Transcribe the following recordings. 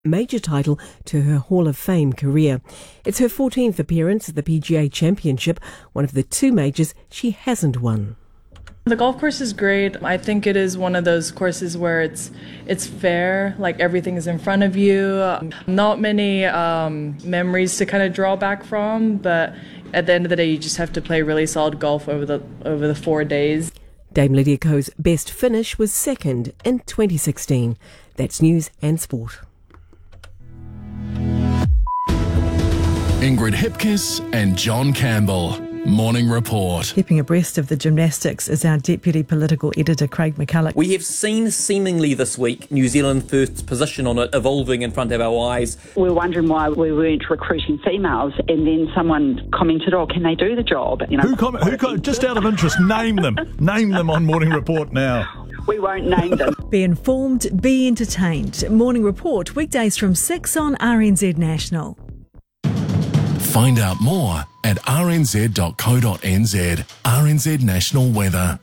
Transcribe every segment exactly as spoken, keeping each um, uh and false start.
major title to her Hall of Fame career. It's her fourteenth appearance at the P G A Championship, one of the two majors she hasn't won. The golf course is great. I think it is one of those courses where it's it's fair, like everything is in front of you. Not many um, memories to kind of draw back from, but at the end of the day, you just have to play really solid golf over the over the four days. Dame Lydia Ko's best finish was second in twenty sixteen. That's news and sport. Ingrid Hipkiss and John Campbell. Morning Report. Keeping abreast of the gymnastics is our Deputy Political Editor Craig McCulloch. We have seen seemingly this week New Zealand First's position on it evolving in front of our eyes. We were wondering why we weren't recruiting females, and then someone commented, oh, can they do the job? You know, who, com- who com- just out of interest, name them. Name them on Morning Report now. We won't name them. Be informed, be entertained. Morning Report, weekdays from six on R N Z National. Find out more at r n z dot co dot n z. R N Z National Weather.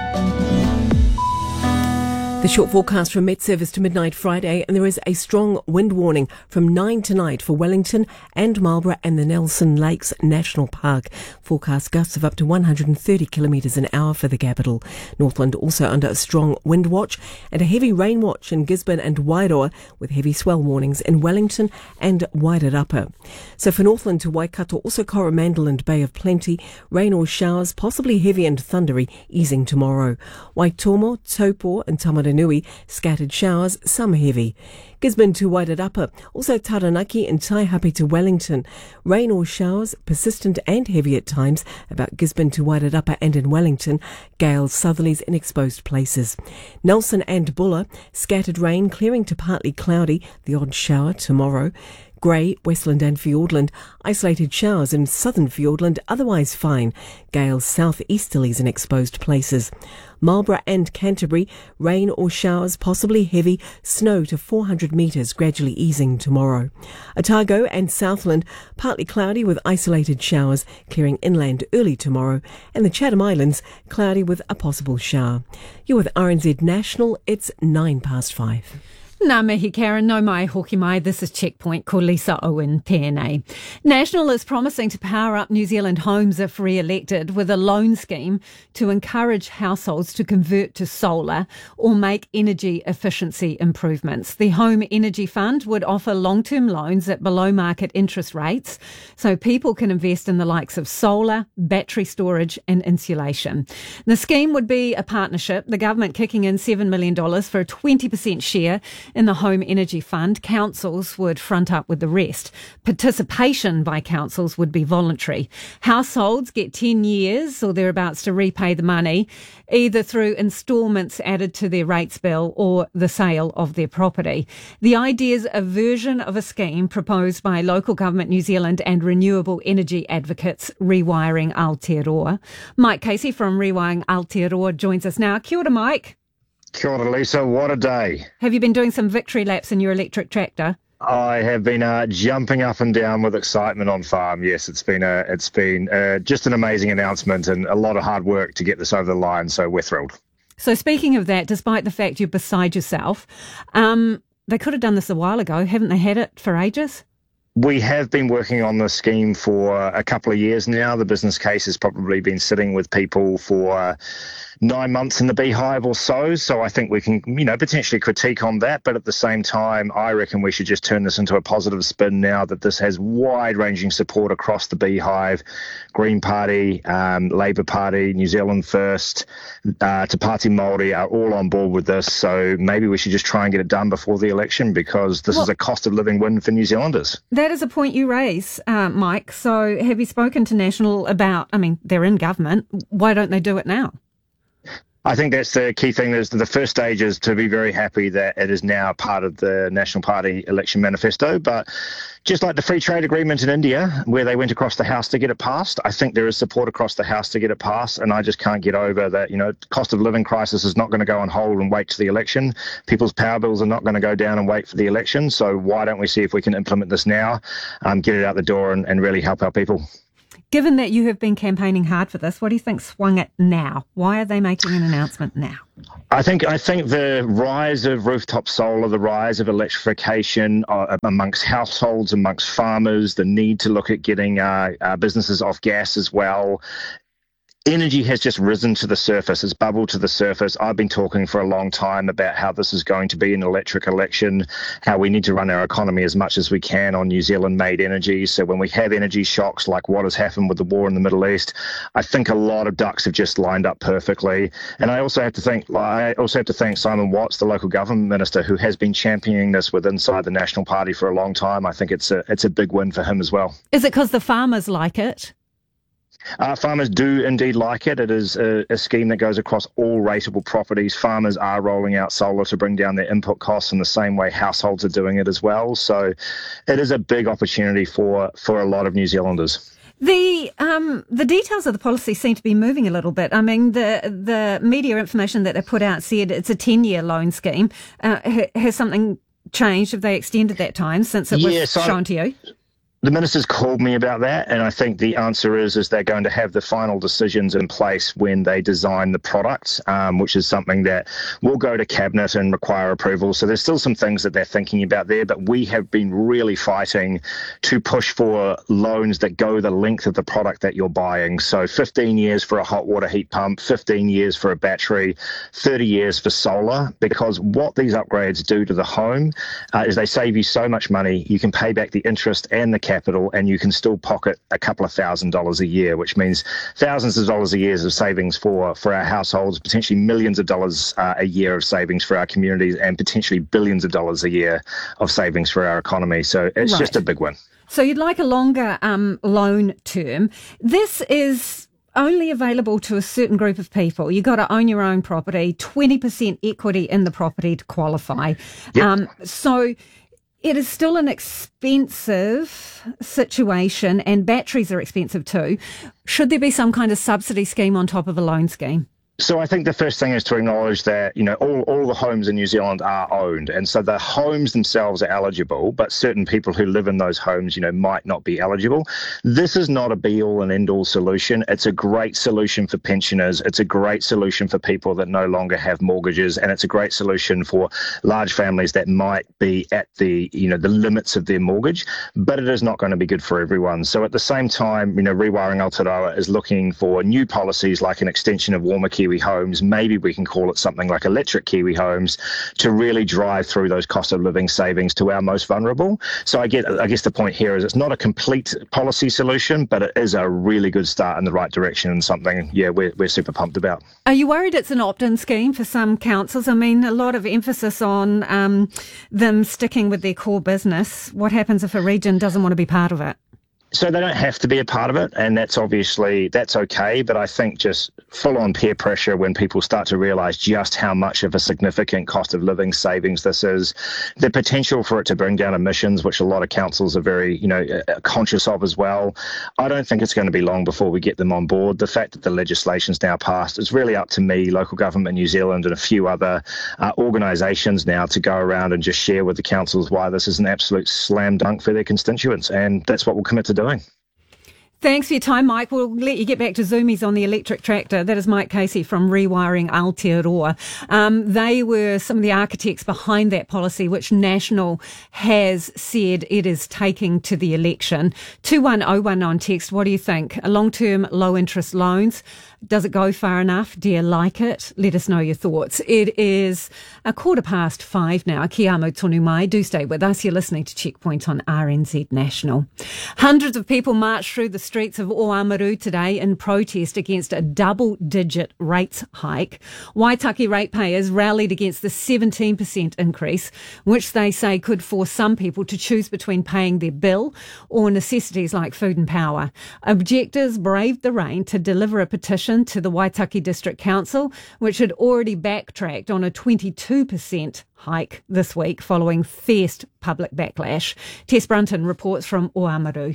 The short forecast from Met Service to midnight Friday, and there is a strong wind warning from nine tonight for Wellington and Marlborough and the Nelson Lakes National Park. Forecast gusts of up to one hundred thirty kilometres an hour for the capital. Northland also under a strong wind watch and a heavy rain watch in Gisborne and Wairoa, with heavy swell warnings in Wellington and Wairarapa. So for Northland to Waikato, also Coromandel and Bay of Plenty, rain or showers, possibly heavy and thundery, easing tomorrow. Waitomo, Taupo and Tamarunui, scattered showers, some heavy. Gisborne to Wairarapa, also Taranaki and Taihape to Wellington. Rain or showers, persistent and heavy at times, about Gisborne to Wairarapa and in Wellington. Gales, southerlies in exposed places. Nelson and Buller, scattered rain, clearing to partly cloudy, the odd shower tomorrow. Grey, Westland and Fiordland, isolated showers in southern Fiordland, otherwise fine. Gales, southeasterlies in exposed places. Marlborough and Canterbury, rain or showers, possibly heavy, snow to four hundred metres, gradually easing tomorrow. Otago and Southland, partly cloudy with isolated showers, clearing inland early tomorrow. And the Chatham Islands, cloudy with a possible shower. You're with R N Z National, it's nine past five. Nā mihi Karen, no mai hoki mai. This is Checkpoint, ko Lisa Owen tēnei. National is promising to power up New Zealand homes if re-elected with a loan scheme to encourage households to convert to solar or make energy efficiency improvements. The Home Energy Fund would offer long-term loans at below-market interest rates so people can invest in the likes of solar, battery storage and insulation. The scheme would be a partnership, the government kicking in seven million dollars for a twenty percent share in the Home Energy Fund. Councils would front up with the rest. Participation by councils would be voluntary. Households get ten years or thereabouts to repay the money, either through instalments added to their rates bill or the sale of their property. The idea is a version of a scheme proposed by Local Government New Zealand and renewable energy advocates Rewiring Aotearoa. Mike Casey from Rewiring Aotearoa joins us now. Kia ora, Mike. Kia ora, Lisa. What a day. Have you been doing some victory laps in your electric tractor? I have been uh, jumping up and down with excitement on farm. Yes, it's been a, it's been uh, just an amazing announcement and a lot of hard work to get this over the line, so we're thrilled. So speaking of that, despite the fact you're beside yourself, um, they could have done this a while ago. Haven't they had it for ages? We have been working on this scheme for a couple of years now. The business case has probably been sitting with people for uh, nine months in the beehive or so. So I think we can, you know, potentially critique on that. But at the same time, I reckon we should just turn this into a positive spin now that this has wide-ranging support across the beehive. Green Party, um, Labour Party, New Zealand First, uh, Te Pāti Māori are all on board with this. So maybe we should just try and get it done before the election, because this well, is a cost of living win for New Zealanders. That is a point you raise, uh, Mike. So have you spoken to National about, I mean, they're in government. Why don't they do it now? I think that's the key thing. Is the first stage is to be very happy that it is now part of the National Party election manifesto. But just like the free trade agreement in India, where they went across the House to get it passed, I think there is support across the House to get it passed. And I just can't get over that, you know, cost of living crisis is not going to go on hold and wait to the election. People's power bills are not going to go down and wait for the election. So why don't we see if we can implement this now, um, get it out the door and, and really help our people? Given that you have been campaigning hard for this, what do you think swung it now? Why are they making an announcement now? I think I think the rise of rooftop solar, the rise of electrification uh, amongst households, amongst farmers, the need to look at getting uh, uh, businesses off gas as well. Energy has just risen to the surface, it's bubbled to the surface. I've been talking for a long time about how this is going to be an electric election, how we need to run our economy as much as we can on New Zealand-made energy. So when we have energy shocks like what has happened with the war in the Middle East, I think a lot of ducks have just lined up perfectly. And I also have to thank, I also have to thank Simon Watts, the local government minister, who has been championing this with inside the National Party for a long time. I think it's a it's a big win for him as well. Is it because the farmers like it? Uh, farmers do indeed like it. It is a, a scheme that goes across all rateable properties. Farmers are rolling out solar to bring down their input costs in the same way households are doing it as well. So it is a big opportunity for, for a lot of New Zealanders. The um, the details of the policy seem to be moving a little bit. I mean, the the media information that they put out said it's a ten-year loan scheme. Uh, has something changed? Have they extended that time since it yeah, was so shown to you? The minister's called me about that, and I think the answer is is they're going to have the final decisions in place when they design the product, um, which is something that will go to Cabinet and require approval. So there's still some things that they're thinking about there, but we have been really fighting to push for loans that go the length of the product that you're buying. So fifteen years for a hot water heat pump, fifteen years for a battery, thirty years for solar, because what these upgrades do to the home uh, is they save you so much money. You can pay back the interest and the capital, and you can still pocket a couple of thousand dollars a year, which means thousands of dollars a year of savings for, for our households, potentially millions of dollars uh, a year of savings for our communities, and potentially billions of dollars a year of savings for our economy. So it's right. just a big one. So you'd like a longer um, loan term. This is only available to a certain group of people. You've got to own your own property, twenty percent equity in the property to qualify. Yep. Um, so it is still an expensive situation, and batteries are expensive too. Should there be some kind of subsidy scheme on top of a loan scheme? So I think the first thing is to acknowledge that, you know, all, all the homes in New Zealand are owned. And so the homes themselves are eligible, but certain people who live in those homes, you know, might not be eligible. This is not a be-all and end-all solution. It's a great solution for pensioners. It's a great solution for people that no longer have mortgages. And it's a great solution for large families that might be at the, you know, the limits of their mortgage. But it is not going to be good for everyone. So at the same time, you know, Rewiring Aotearoa is looking for new policies like an extension of Warmer Kiwi Homes, maybe we can call it something like Electric Kiwi Homes, to really drive through those cost of living savings to our most vulnerable. So I get, I guess the point here is it's not a complete policy solution, but it is a really good start in the right direction, and something, yeah, we're, we're super pumped about. Are you worried it's an opt-in scheme for some councils? I mean, a lot of emphasis on um, them sticking with their core business. What happens if a region doesn't want to be part of it? So they don't have to be a part of it, and that's obviously, that's okay, but I think just full-on peer pressure when people start to realise just how much of a significant cost of living savings this is, the potential for it to bring down emissions, which a lot of councils are very, you know, conscious of as well. I don't think it's going to be long before we get them on board. The fact that the legislation's now passed, it's really up to me, Local Government New Zealand, and a few other uh, organisations now to go around and just share with the councils why this is an absolute slam dunk for their constituents, and that's what we'll commit to doing. Thanks for your time, Mike. We'll let you get back to Zoomies on the electric tractor. That is Mike Casey from Rewiring Aotearoa. Um, they were some of the architects behind that policy, which National has said it is taking to the election. two one oh one on text. What do you think? Long-term low-interest loans. Does it go far enough? Do you like it? Let us know your thoughts. It is a quarter past five now. Ki amo tonu mai. Do stay with us. You're listening to Checkpoint on R N Z National. Hundreds of people marched through the streets of Oamaru today in protest against a double-digit rates hike. Waitaki ratepayers rallied against the seventeen percent increase, which they say could force some people to choose between paying their bill or necessities like food and power. Objectors braved the rain to deliver a petition to the Waitaki District Council, which had already backtracked on a twenty-two percent hike this week following fierce public backlash. Tess Brunton reports from Oamaru.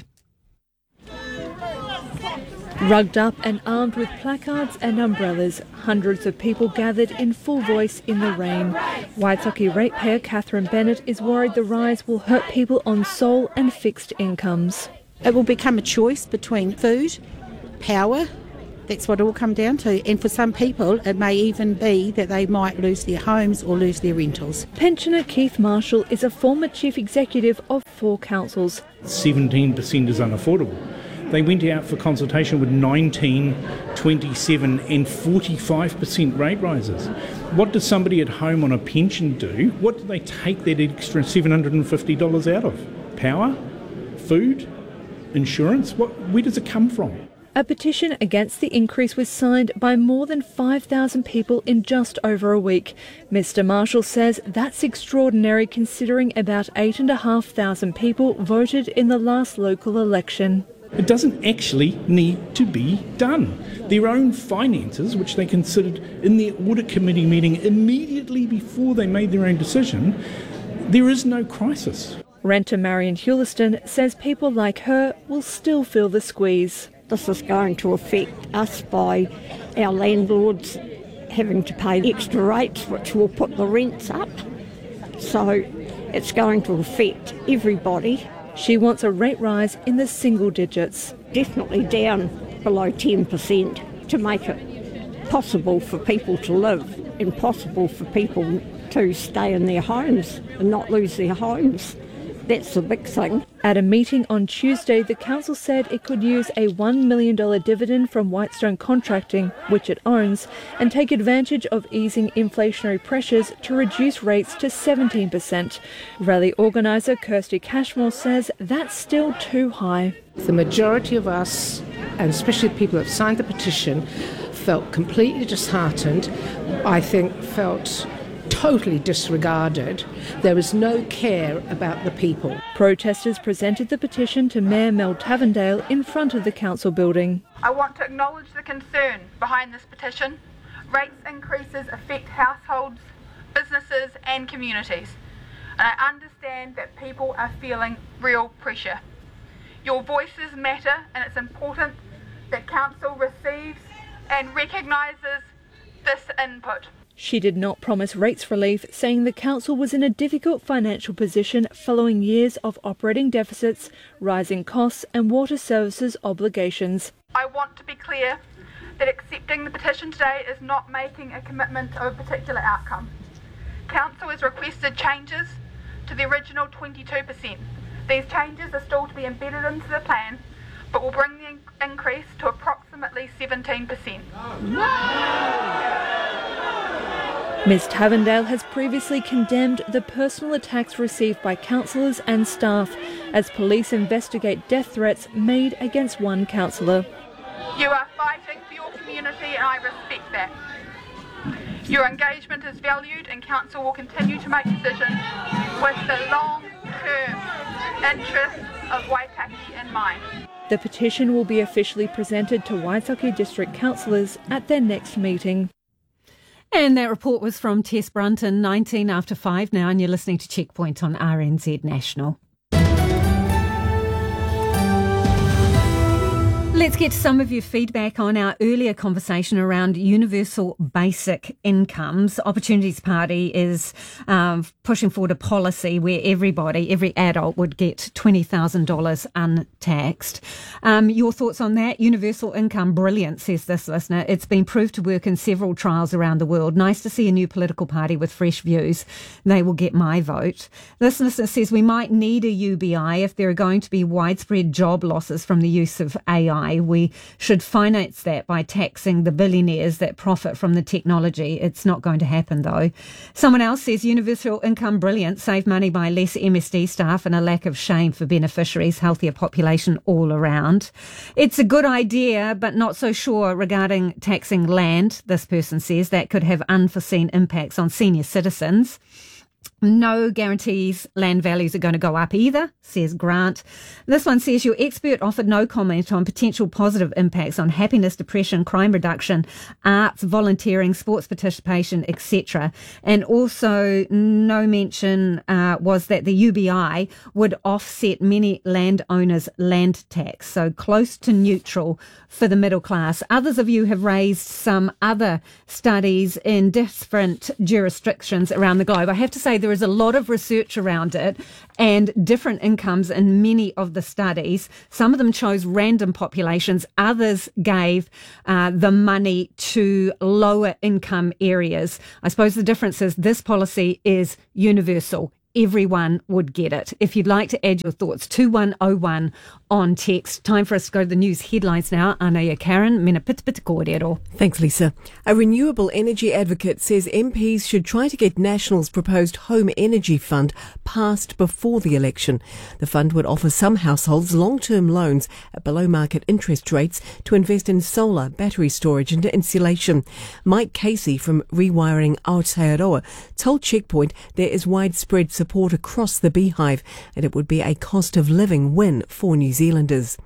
Rugged up and armed with placards and umbrellas, hundreds of people gathered in full voice in the rain. Waitaki ratepayer Catherine Bennett is worried the rise will hurt people on sole and fixed incomes. It will become a choice between food, power. That's what it will come down to. And for some people, it may even be that they might lose their homes or lose their rentals. Pensioner Keith Marshall is a former chief executive of four councils. seventeen percent is unaffordable. They went out for consultation with nineteen, twenty-seven and forty-five percent rate rises. What does somebody at home on a pension do? What do they take that extra seven hundred fifty dollars out of? Power? Food? Insurance? What? Where does it come from? A petition against the increase was signed by more than five thousand people in just over a week. Mister Marshall says that's extraordinary considering about eight thousand five hundred people voted in the last local election. It doesn't actually need to be done. Their own finances, which they considered in their audit committee meeting immediately before they made their own decision, there is no crisis. Renter Marion Hewliston says people like her will still feel the squeeze. This is going to affect us by our landlords having to pay extra rates, which will put the rents up. So it's going to affect everybody. She wants a rate rise in the single digits. Definitely down below ten percent to make it possible for people to live and possible for people to stay in their homes and not lose their homes. That's the big thing. At a meeting on Tuesday, the council said it could use a one million dollars dividend from Whitestone Contracting, which it owns, and take advantage of easing inflationary pressures to reduce rates to seventeen percent. Rally organiser Kirsty Cashmore says that's still too high. The majority of us, and especially the people that signed the petition, felt completely disheartened. I think felt totally disregarded. There was no care about the people. Protesters presented the petition to Mayor Mel Tavendale in front of the council building. I want to acknowledge the concern behind this petition. Rates increases affect households, businesses and communities. And I understand that people are feeling real pressure. Your voices matter, and it's important that council receives and recognises this input. She did not promise rates relief, saying the council was in a difficult financial position following years of operating deficits, rising costs and water services obligations. I want to be clear that accepting the petition today is not making a commitment of a particular outcome. Council has requested changes to the original twenty-two percent. These changes are still to be embedded into the plan, but will bring the in- increase to approximately seventeen percent. Ms Tavendale has previously condemned the personal attacks received by councillors and staff as police investigate death threats made against one councillor. You are fighting for your community and I respect that. Your engagement is valued and council will continue to make decisions with the long-term interests of Waitaki in mind. The petition will be officially presented to Waitakere District councillors at their next meeting. And that report was from Tess Brunton, nineteen after five now, and you're listening to Checkpoint on R N Z National. Let's get to some of your feedback on our earlier conversation around universal basic incomes. Opportunities Party is um, pushing forward a policy where everybody, every adult would get twenty thousand dollars untaxed. Um, your thoughts on that? Universal income, brilliant, says this listener. It's been proved to work in several trials around the world. Nice to see a new political party with fresh views. They will get my vote. This listener says we might need a U B I if there are going to be widespread job losses from the use of A I. We should finance that by taxing the billionaires that profit from the technology. It's not going to happen, though. Someone else says universal income, brilliant, save money by less M S D staff and a lack of shame for beneficiaries, healthier population all around. It's a good idea, but not so sure regarding taxing land, this person says. That could have unforeseen impacts on senior citizens. No guarantees land values are going to go up either, says Grant. This one says your expert offered no comment on potential positive impacts on happiness, depression, crime reduction, arts, volunteering, sports participation, et cetera. And also no mention uh, was that the U B I would offset many landowners' land tax, so close to neutral for the middle class. Others of you have raised some other studies in different jurisdictions around the globe. I have to say, the There is a lot of research around it and different incomes in many of the studies. Some of them chose random populations. Others gave uh, the money to lower income areas. I suppose the difference is this policy is universal. Everyone would get it. If you'd like to add your thoughts, two one oh one on text. Time for us to go to the news headlines now. Anaya Karen, mena pita pita kōrero. Thanks, Lisa. A renewable energy advocate says M Ps should try to get National's proposed Home Energy Fund passed before the election. The fund would offer some households long-term loans at below-market interest rates to invest in solar, battery storage and insulation. Mike Casey from Rewiring Aotearoa told Checkpoint there is widespread support support across the Beehive, and it would be a cost of living win for New Zealanders.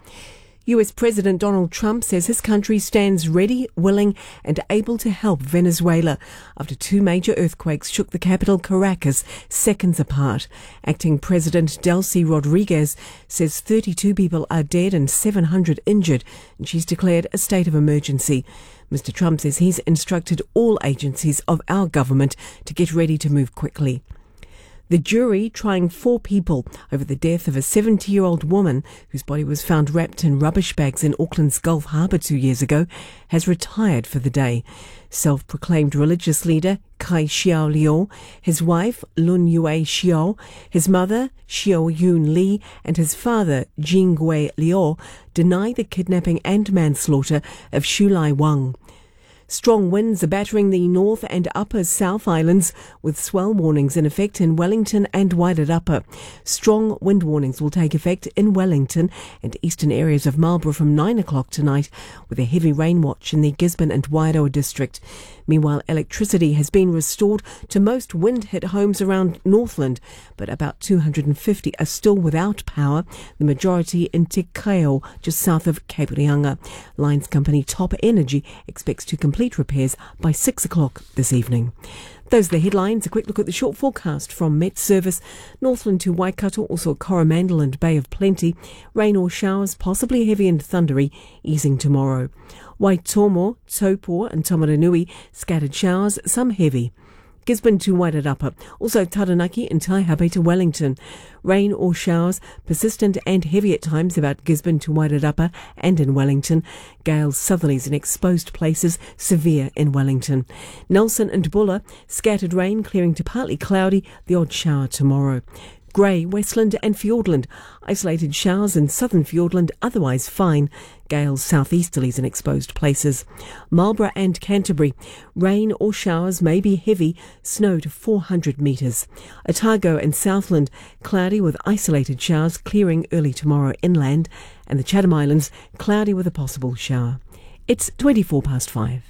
U S President Donald Trump says his country stands ready, willing and able to help Venezuela after two major earthquakes shook the capital Caracas seconds apart. Acting President Delcy Rodriguez says thirty-two people are dead and seven hundred injured, and she's declared a state of emergency. Mister Trump says he's instructed all agencies of our government to get ready to move quickly. The jury trying four people over the death of a seventy-year-old woman whose body was found wrapped in rubbish bags in Auckland's Gulf Harbour two years ago has retired for the day. Self-proclaimed religious leader Kai Xiao Liu, his wife Lun Yue Xiao, his mother Xiao Yun Li and his father Jingwei Liu deny the kidnapping and manslaughter of Shulai Wang. Strong winds are battering the North and Upper South Islands, with swell warnings in effect in Wellington and Wairarapa. Strong wind warnings will take effect in Wellington and eastern areas of Marlborough from nine o'clock tonight, with a heavy rain watch in the Gisborne and Wairoa district. Meanwhile, electricity has been restored to most wind-hit homes around Northland, but about two hundred fifty are still without power, the majority in Te Kaeo, just south of Cape Reinga. Lines company Top Energy expects to complete repairs by six o'clock this evening. Those are the headlines. A quick look at the short forecast from Met Service. Northland to Waikato, also Coromandel and Bay of Plenty. Rain or showers, possibly heavy and thundery, easing tomorrow. Waitomo, Taupo and Tomaranui, scattered showers, some heavy. Gisborne to Wairarapa, also Taranaki and Taihape to Wellington. Rain or showers, persistent and heavy at times about Gisborne to Wairarapa and in Wellington. Gales, southerlies in exposed places, severe in Wellington. Nelson and Buller, scattered rain clearing to partly cloudy, the odd shower tomorrow. Grey, Westland and Fiordland, isolated showers in southern Fiordland, otherwise fine. Gales, southeasterlies in exposed places. Marlborough and Canterbury, rain or showers may be heavy, snow to four hundred metres. Otago and Southland, cloudy with isolated showers clearing early tomorrow inland, and the Chatham Islands, cloudy with a possible shower. It's twenty-four past five.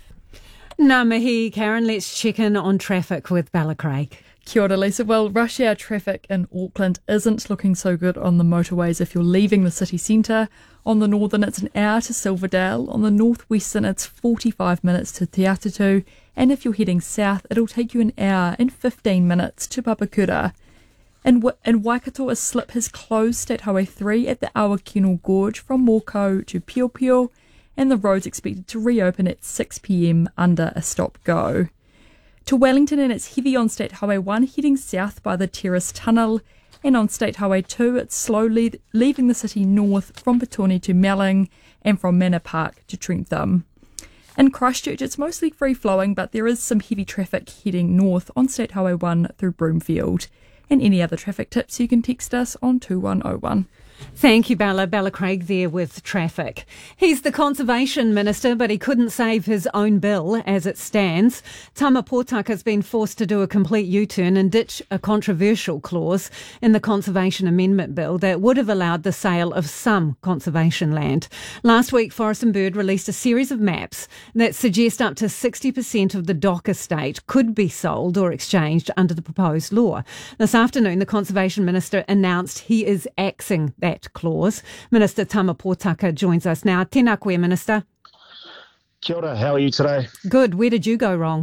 Ngā mihi, Karen. Let's check in on traffic with Bella Craig. Kia ora, Lisa. Well, rush hour traffic in Auckland isn't looking so good on the motorways if you're leaving the city centre. On the northern, it's an hour to Silverdale. On the northwestern, it's forty-five minutes to Te Atatu. And if you're heading south, it'll take you an hour and fifteen minutes to Papakura. In, w- in Waikato, a slip has closed State Highway three at the Awakino Gorge from Moko to Pio Pio, and the road's expected to reopen at six p.m. under a stop-go. To Wellington, and it's heavy on State Highway one heading south by the Terrace Tunnel, and on State Highway two it's slowly leaving the city north from Petone to Melling and from Manor Park to Trentham. In Christchurch it's mostly free-flowing, but there is some heavy traffic heading north on State Highway one through Broomfield. And any other traffic tips you can text us on two one oh one. Thank you, Bella. Bella Craig there with traffic. He's the Conservation Minister, but he couldn't save his own bill as it stands. Tama Potaka's been forced to do a complete U-turn and ditch a controversial clause in the Conservation Amendment Bill that would have allowed the sale of some conservation land. Last week, Forest and Bird released a series of maps that suggest up to sixty percent of the Dock estate could be sold or exchanged under the proposed law. This afternoon, the Conservation Minister announced he is axing that clause. Minister Tama Potaka joins us now. Tēnā koe, Minister. Kia ora, how are you today? Good. Where did you go wrong?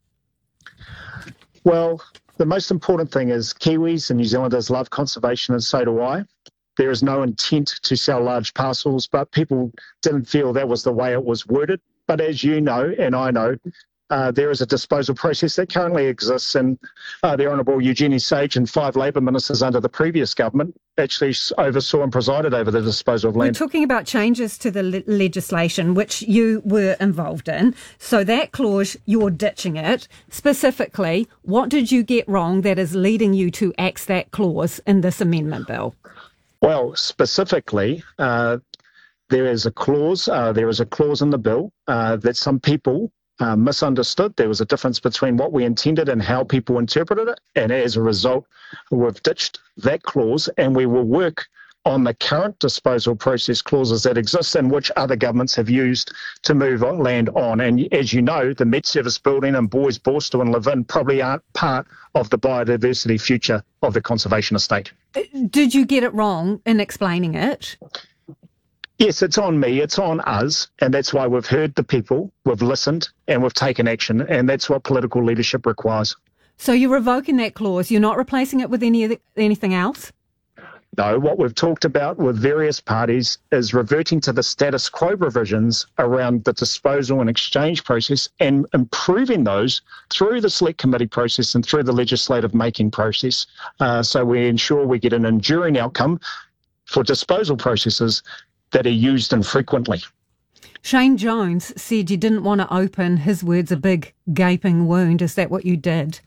Well, the most important thing is Kiwis and New Zealanders love conservation, and so do I. There is no intent to sell large parcels, but people didn't feel that was the way it was worded. But as you know, and I know, uh, there is a disposal process that currently exists, and uh, the Honourable Eugenie Sage and five Labor ministers under the previous government actually oversaw and presided over the disposal of land. We're talking about changes to the le- legislation, which you were involved in. So that clause, you're ditching it. Specifically, what did you get wrong that is leading you to axe that clause in this amendment bill? Well, specifically, uh, there is a clause. Uh, there is a clause in the bill uh, that some people uh, misunderstood. There was a difference between what we intended and how people interpreted it, and as a result, we've ditched that clause, and we will work on the current disposal process clauses that exist and which other governments have used to move on, land on. And as you know, the Met Service building and Boys, Borstal and Levin probably aren't part of the biodiversity future of the conservation estate. Did you get it wrong in explaining it? Yes, it's on me, it's on us, and that's why we've heard the people, we've listened, and we've taken action, and that's what political leadership requires. So you're revoking that clause, you're not replacing it with any anything else? No, what we've talked about with various parties is reverting to the status quo provisions around the disposal and exchange process and improving those through the select committee process and through the legislative making process. Uh, so we ensure we get an enduring outcome for disposal processes that are used infrequently. Shane Jones said you didn't want to open, his words, a big gaping wound. Is that what you did?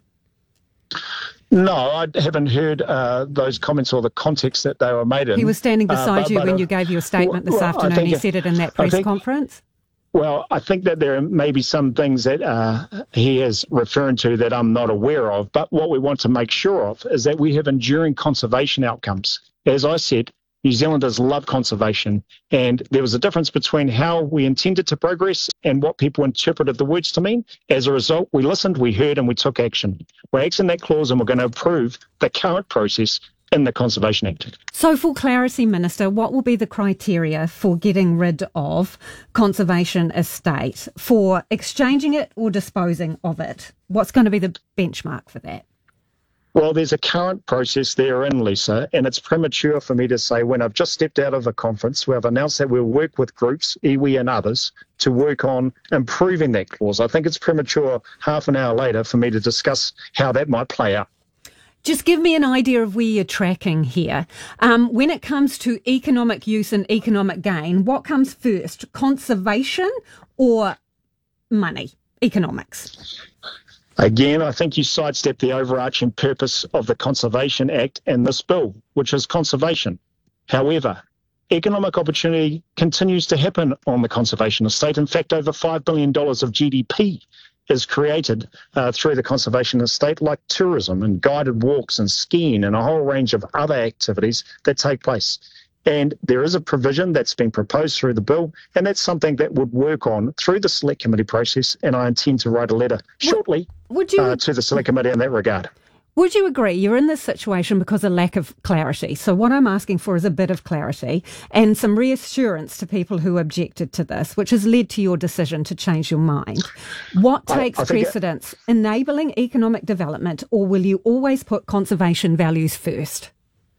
No, I haven't heard uh, those comments or the context that they were made in. He was standing beside uh, but, you but, when uh, you gave your statement this well, afternoon. He said it in that press think, conference. Well, I think that there may be some things that uh, he is referring to that I'm not aware of, but what we want to make sure of is that we have enduring conservation outcomes. As I said, New Zealanders love conservation, and there was a difference between how we intended to progress and what people interpreted the words to mean. As a result, we listened, we heard, and we took action. We're axing that clause, and we're going to approve the current process in the Conservation Act. So for clarity, Minister, what will be the criteria for getting rid of conservation estate, for exchanging it or disposing of it? What's going to be the benchmark for that? Well, there's a current process therein, Lisa, and it's premature for me to say when I've just stepped out of a conference where I've announced that we'll work with groups, iwi and others, to work on improving that clause. I think it's premature half an hour later for me to discuss how that might play out. Just give me an idea of where you're tracking here. Um, when it comes to economic use and economic gain, what comes first, conservation or money, economics? Again, I think you sidestep the overarching purpose of the Conservation Act and this bill, which is conservation. However, economic opportunity continues to happen on the conservation estate. In fact, over five billion dollars of G D P is created uh, through the conservation estate, like tourism and guided walks and skiing and a whole range of other activities that take place. And there is a provision that's been proposed through the bill, and that's something that would work on through the Select Committee process, and I intend to write a letter shortly would you, uh, to the Select Committee in that regard. Would you agree you're in this situation because of lack of clarity? So what I'm asking for is a bit of clarity and some reassurance to people who objected to this, which has led to your decision to change your mind. What takes I, I precedence, it, enabling economic development, or will you always put conservation values first?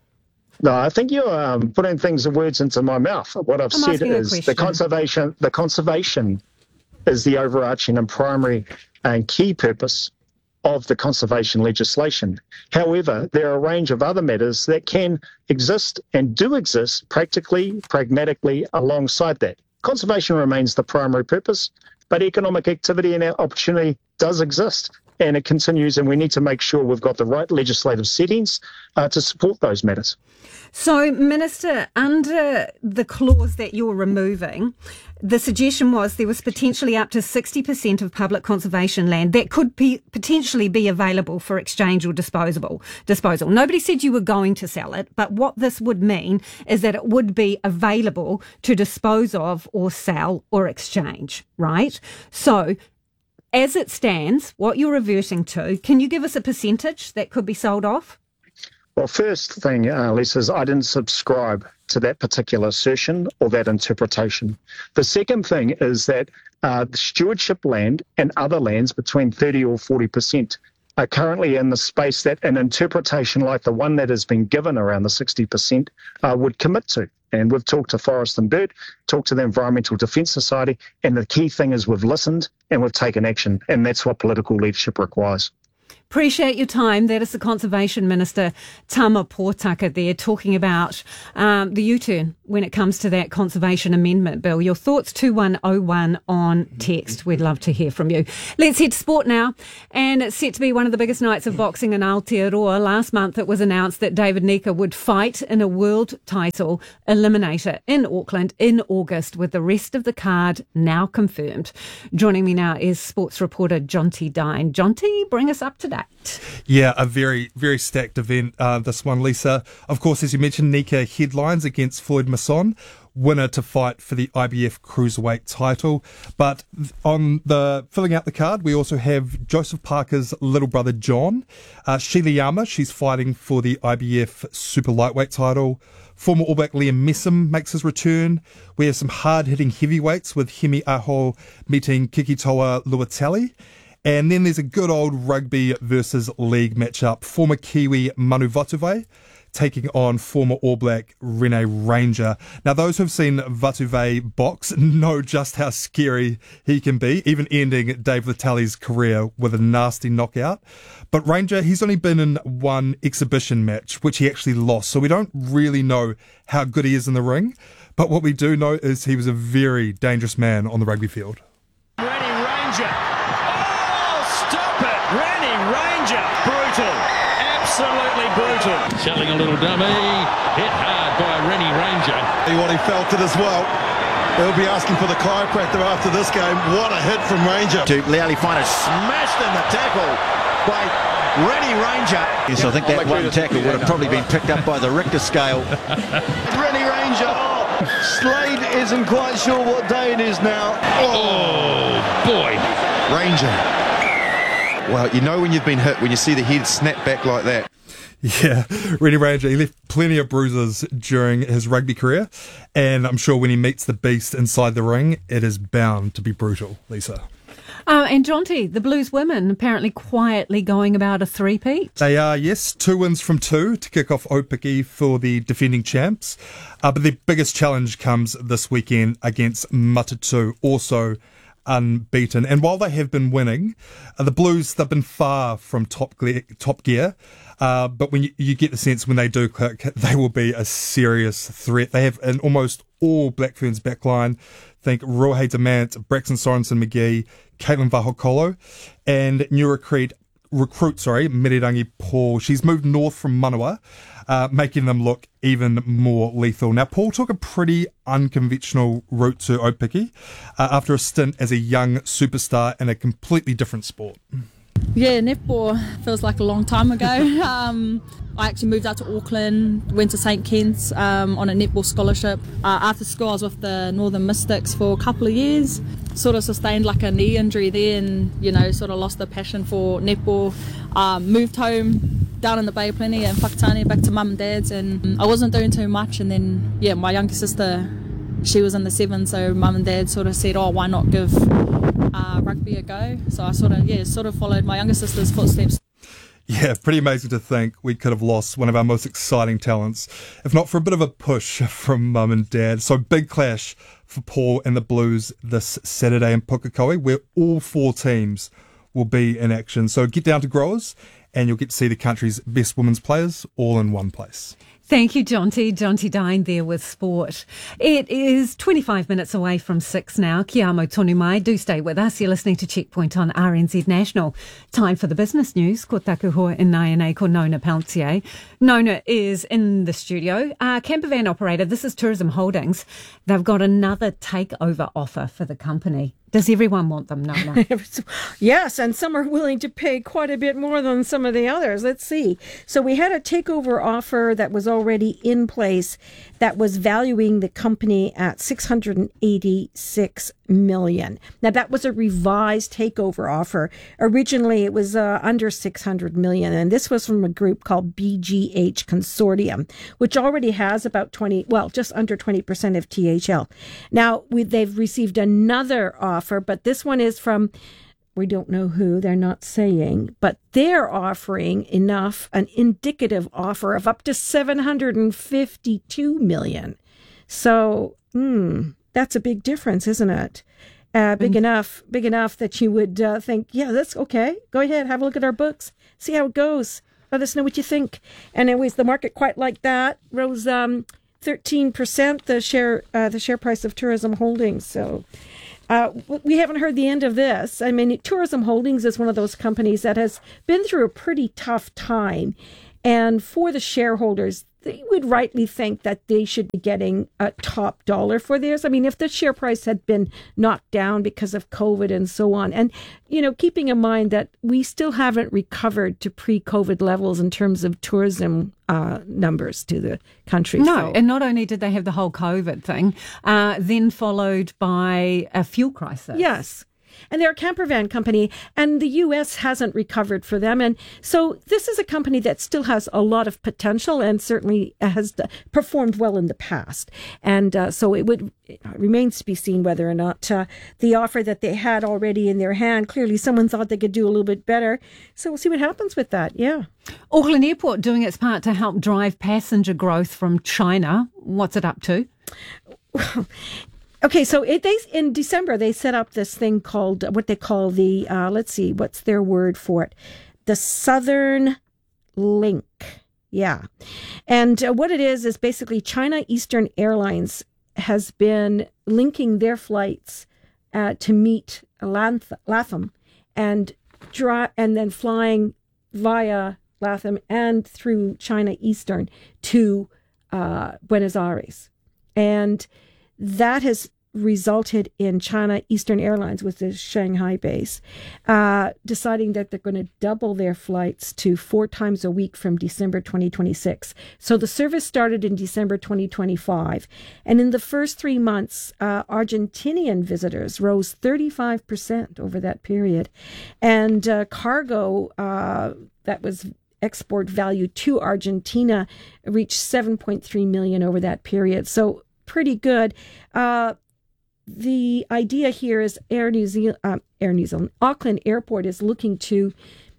No, I think you're um, putting things and words into my mouth. What I've I'm said is the conservation. The conservation is the overarching and primary and key purpose of the conservation legislation. However, there are a range of other matters that can exist and do exist practically, pragmatically alongside that. Conservation remains the primary purpose, but economic activity and opportunity does exist. And it continues, and we need to make sure we've got the right legislative settings uh, to support those matters. So, Minister, under the clause that you're removing, the suggestion was there was potentially up to sixty percent of public conservation land that could be, potentially be available for exchange or disposable disposal. Nobody said you were going to sell it, but what this would mean is that it would be available to dispose of or sell or exchange, right? So, as it stands, what you're reverting to, can you give us a percentage that could be sold off? Well, first thing, uh, Lisa, is I didn't subscribe to that particular assertion or that interpretation. The second thing is that uh, the stewardship land and other lands between thirty or forty percent are currently in the space that an interpretation like the one that has been given around the sixty percent uh, would commit to. And we've talked to Forest and Bird, talked to the Environmental Defence Society, and the key thing is we've listened and we've taken action, and that's what political leadership requires. Appreciate your time. That is the Conservation Minister, Tama Potaka, there talking about um, the U-turn when it comes to that Conservation Amendment Bill. Your thoughts, two one oh one on text. We'd love to hear from you. Let's head to sport now. And it's set to be one of the biggest nights of boxing in Aotearoa. Last month it was announced that David Nika would fight in a world title eliminator in Auckland in August, with the rest of the card now confirmed. Joining me now is sports reporter Jonty Dine. Jonty, bring us up to date. Yeah, a very, very stacked event, uh, this one, Lisa. Of course, as you mentioned, Nika headlines against Floyd Masson, winner to fight for the I B F Cruiserweight title. But on the filling out the card, we also have Joseph Parker's little brother, John. Uh, Sheila Yama, she's fighting for the I B F Super Lightweight title. Former All Black Liam Messam makes his return. We have some hard-hitting heavyweights with Hemi Aho meeting Kikitoa Luatali. And then there's a good old rugby versus league matchup. Former Kiwi Manu Vatuvei taking on former All Black Rene Ranger. Now, those who've seen Vatuvei box know just how scary he can be, even ending Dave Latali's career with a nasty knockout. But Ranger, he's only been in one exhibition match, which he actually lost, so we don't really know how good he is in the ring. But what we do know is he was a very dangerous man on the rugby field. Rene Ranger. Rene Ranger, brutal, absolutely brutal. Selling a little dummy, hit hard by Rene Ranger. What he felt it as well. He'll be asking for the chiropractor after this game. What a hit from Ranger. To Leali Finer, smashed in the tackle by Rene Ranger. Yes, I think that one tackle would have probably been picked up by the Richter scale. Rene Ranger. Oh, Slade isn't quite sure what day it is now. Oh, boy. Ranger. Well, you know when you've been hit, when you see the head snap back like that. Yeah, Rene Ranger, he left plenty of bruises during his rugby career, and I'm sure when he meets the beast inside the ring, it is bound to be brutal, Lisa. Uh, and Jonty, the Blues women apparently quietly going about a three-peat. They are, yes, two wins from two to kick off Opiki for the defending champs. Uh, but their biggest challenge comes this weekend against Matatu, also unbeaten. And while they have been winning, uh, the Blues, they've been far from top gear, top gear. Uh, but when you, you get the sense when they do click, they will be a serious threat. They have an almost all Black Ferns backline. Think Rohe Demant, Braxton Sorensen McGee, Caitlin Vahokolo, and new recruit, recruit sorry, Mirirangi Paul. She's moved north from Manawa, uh, making them look even more lethal. Now, Paul took a pretty unconventional route to Opiki uh, after a stint as a young superstar in a completely different sport. Yeah, netball feels like a long time ago. um, I actually moved out to Auckland, went to Saint Kitts um, on a netball scholarship. Uh, after school, I was with the Northern Mystics for a couple of years. Sort of sustained like a knee injury there, and you know, sort of lost the passion for netball. Um, moved home down in the Bay plenty in Whakatane, back to mum and dad's, and I wasn't doing too much. And then, yeah, my younger sister, she was in the seven, so mum and dad sort of said, oh, why not give uh, rugby a go? So I sort of, yeah, sort of followed my younger sister's footsteps. Yeah, pretty amazing to think we could have lost one of our most exciting talents, if not for a bit of a push from mum and dad. So big clash for Paul and the Blues this Saturday in Pukekohe, where all four teams will be in action. So get down to Growers and you'll get to see the country's best women's players all in one place. Thank you, Jonty. Jonty Dine there with sport. It is twenty-five minutes away from six now. Kia amo tonu mai. Do stay with us. You're listening to Checkpoint on R N Z National. Time for the business news. Ko taku hoa in Naianei ko Nona Peltier. Nona is in the studio. Uh, camper van operator, this is Tourism Holdings. They've got another takeover offer for the company. Does everyone want them, Nona? Yes, and some are willing to pay quite a bit more than some of the others. Let's see. So we had a takeover offer that was already in place that was valuing the company at six hundred eighty-six million dollars. Now, that was a revised takeover offer. Originally, it was uh, under six hundred million dollars, and this was from a group called B G H Consortium, which already has about twenty, well, just under twenty percent of T H L. Now, we, they've received another offer, but this one is from, we don't know who, they're not saying, but they're offering enough, an indicative offer of up to seven hundred fifty-two million dollars. So, hmm, that's a big difference, isn't it? Uh, big mm. enough, big enough that you would uh, think, yeah, that's okay. Go ahead, have a look at our books, see how it goes. Let us know what you think. And anyways, the market quite like that rose um, thirteen percent. The share, uh, the share price of Tourism Holdings. So. Uh, we haven't heard the end of this. I mean, Tourism Holdings is one of those companies that has been through a pretty tough time. And for the shareholders, they would rightly think that they should be getting a top dollar for theirs. I mean, if the share price had been knocked down because of COVID and so on, and, you know, keeping in mind that we still haven't recovered to pre-COVID levels in terms of tourism uh, numbers to the country. No, so. And not only did they have the whole COVID thing, uh, then followed by a fuel crisis. Yes. And they're a camper van company, and the U S hasn't recovered for them. And so this is a company that still has a lot of potential and certainly has performed well in the past. And uh, so it would it remains to be seen whether or not uh, the offer that they had already in their hand, clearly someone thought they could do a little bit better. So we'll see what happens with that. Yeah. Auckland Airport doing its part to help drive passenger growth from China. What's it up to? Okay, so it, they in December, they set up this thing called what they call the, uh, let's see, what's their word for it? The Southern Link. Yeah. And uh, what it is, is basically China Eastern Airlines has been linking their flights uh, to meet Lath- Latham and, dry, and then flying via Latham and through China Eastern to uh, Buenos Aires. And that has resulted in China Eastern Airlines, with the Shanghai base, uh, deciding that they're going to double their flights to four times a week from December twenty twenty-six. So the service started in December twenty twenty-five. And in the first three months, uh, Argentinian visitors rose thirty-five percent over that period. And uh, cargo uh, that was export value to Argentina reached seven point three million dollars over that period. So pretty good. Uh, the idea here is Air New Zealand, uh, Air New Zealand, Auckland Airport is looking to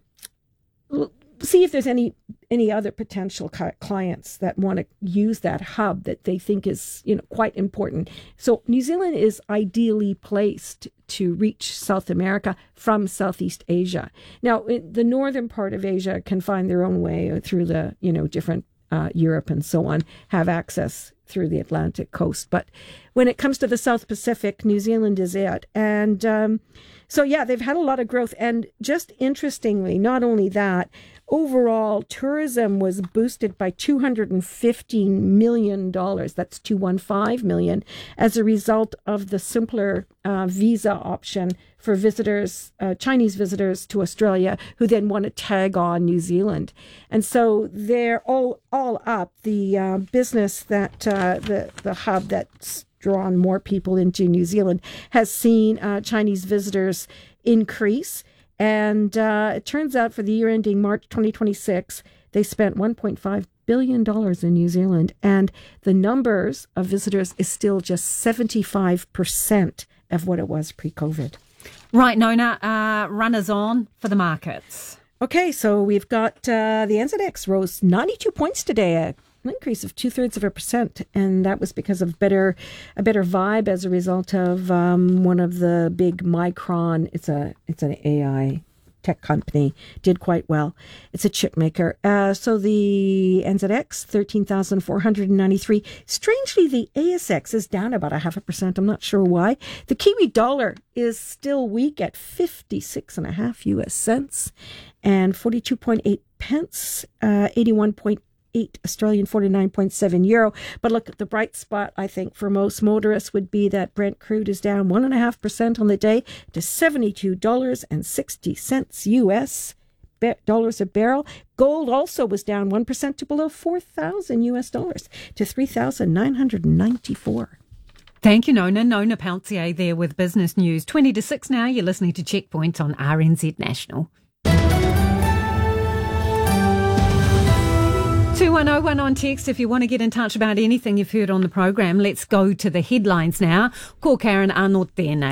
l- see if there's any any other potential ca- clients that want to use that hub that they think is, you know, quite important. So New Zealand is ideally placed to reach South America from Southeast Asia. Now, it, the northern part of Asia can find their own way through the, you know, different uh, Europe and so on, have access through the Atlantic coast. But when it comes to the South Pacific, New Zealand is it. And um, so, yeah, they've had a lot of growth. And just interestingly, not only that, overall tourism was boosted by two hundred fifteen million dollars. That's two hundred fifteen million dollars as a result of the simpler uh, visa option for visitors, uh, Chinese visitors to Australia, who then want to tag on New Zealand. And so they're all all up. The uh, business that uh, the the hub that's drawn more people into New Zealand has seen uh, Chinese visitors increase. And uh, it turns out for the year ending March twenty twenty-six, they spent one point five billion dollars in New Zealand. And the numbers of visitors is still just seventy-five percent of what it was pre-COVID. Right, Nona, uh, runners on for the markets. Okay, so we've got uh, the N Z X rose ninety-two points today, a an increase of two-thirds of a percent, and that was because of better a better vibe as a result of um, one of the big Micron. It's a it's an A I tech company, did quite well. It's a chip maker. Uh, so the N Z X, thirteen thousand four hundred ninety-three. Strangely, the A S X is down about a half a percent. I'm not sure why. The Kiwi dollar is still weak at fifty-six and a half U S cents and forty-two point eight pence, uh, eighty-one point eight Australian, forty-nine point seven euro. But look, the bright spot, I think, for most motorists would be that Brent crude is down one point five percent on the day to seventy-two dollars and sixty cents U S dollars a barrel. Gold also was down one percent to below four thousand U S dollars to three thousand nine hundred ninety-four. Thank you, Nona. Nona Peltier there with business news. twenty to six now. You're listening to Checkpoint on R N Z National. two one oh one on text if you want to get in touch about anything you've heard on the program. Let's go to the headlines now. Ko Karen Arnold tēnei.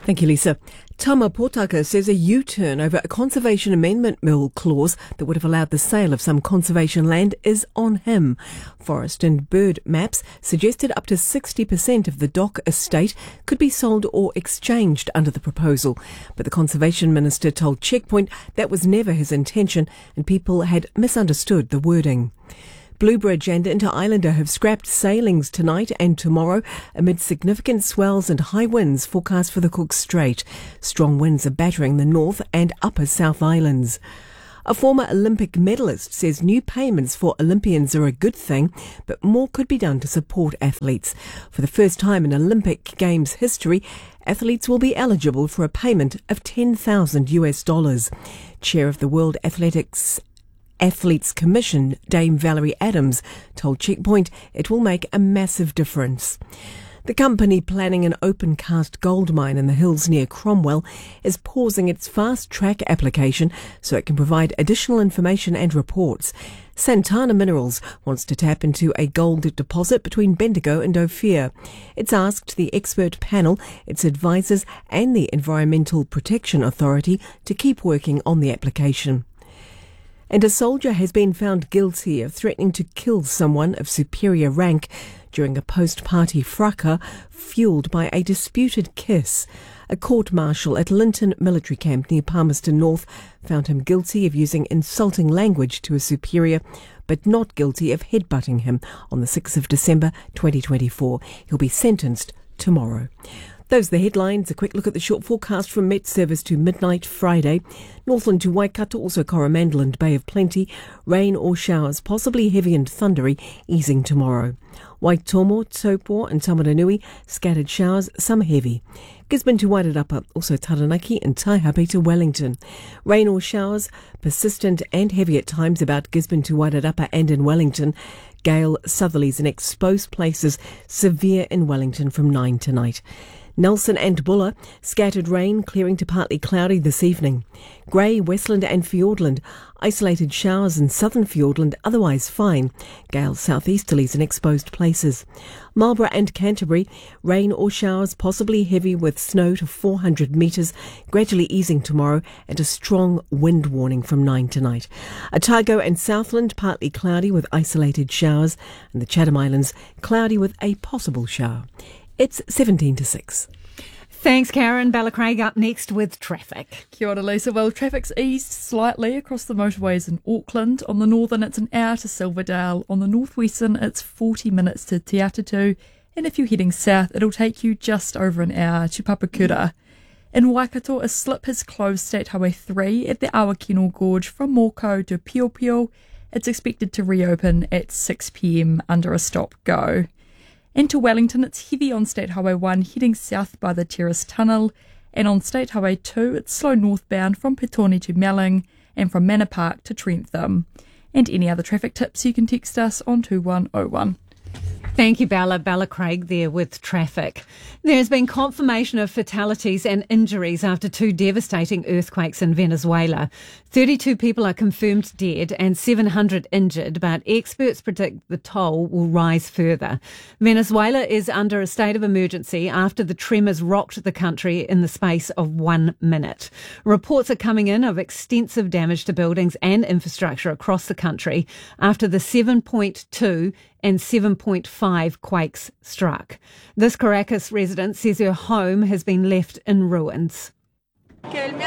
Thank you, Lisa. Tama Potaka says a U-turn over a conservation amendment bill clause that would have allowed the sale of some conservation land is on him. Forest and bird maps suggested up to sixty percent of the Dock estate could be sold or exchanged under the proposal. But the Conservation Minister told Checkpoint that was never his intention and people had misunderstood the wording. Bluebridge and Inter Islander have scrapped sailings tonight and tomorrow amid significant swells and high winds forecast for the Cook Strait. Strong winds are battering the North and Upper South Islands. A former Olympic medalist says new payments for Olympians are a good thing, but more could be done to support athletes. For the first time in Olympic Games history, athletes will be eligible for a payment of ten thousand US dollars. Chair of the World Athletics Athletes Commission, Dame Valerie Adams, told Checkpoint it will make a massive difference. The company planning an open-cast gold mine in the hills near Cromwell is pausing its fast-track application so it can provide additional information and reports. Santana Minerals wants to tap into a gold deposit between Bendigo and Ophir. It's asked the expert panel, its advisors and the Environmental Protection Authority to keep working on the application. And a soldier has been found guilty of threatening to kill someone of superior rank during a post-party fracas fuelled by a disputed kiss. A court-martial at Linton Military Camp near Palmerston North found him guilty of using insulting language to a superior, but not guilty of headbutting him on the sixth of December twenty twenty-four. He'll be sentenced tomorrow. Those are the headlines. A quick look at the short forecast from Met Service to midnight Friday. Northland to Waikato, also Coromandel and Bay of Plenty. Rain or showers, possibly heavy and thundery, easing tomorrow. Waitomo, Taupo and Tamaranui, scattered showers, some heavy. Gisborne to Wairarapa, also Taranaki and Taihape to Wellington. Rain or showers, persistent and heavy at times about Gisborne to Wairarapa and in Wellington. Gale, southerlies in exposed places, severe in Wellington from nine tonight. Nelson and Buller, scattered rain, clearing to partly cloudy this evening. Grey, Westland and Fiordland, isolated showers in southern Fiordland, otherwise fine. Gale southeasterlies in exposed places. Marlborough and Canterbury, rain or showers, possibly heavy with snow to four hundred metres, gradually easing tomorrow, and a strong wind warning from nine tonight. Otago and Southland, partly cloudy with isolated showers, and the Chatham Islands, cloudy with a possible shower. It's seventeen to six. Thanks, Karen. Bella Craig up next with traffic. Kia ora, Lisa. Well, traffic's eased slightly across the motorways in Auckland. On the northern, it's an hour to Silverdale. On the northwestern, it's forty minutes to Te Atatu. And if you're heading south, it'll take you just over an hour to Papakura. In Waikato, a slip has closed State Highway three at the Awakino Gorge from Moko to Pio Pio. It's expected to reopen at six p.m. under a stop-go. Into Wellington, it's heavy on State Highway one heading south by the Terrace Tunnel, and on State Highway two it's slow northbound from Petone to Melling and from Manor Park to Trentham. And any other traffic tips you can text us on two one oh one. Thank you, Bella. Bella Craig there with traffic. There has been confirmation of fatalities and injuries after two devastating earthquakes in Venezuela. thirty-two people are confirmed dead and seven hundred injured, but experts predict the toll will rise further. Venezuela is under a state of emergency after the tremors rocked the country in the space of one minute. Reports are coming in of extensive damage to buildings and infrastructure across the country after the seven point two and seven point five quakes struck. This Caracas resident says her home has been left in ruins. All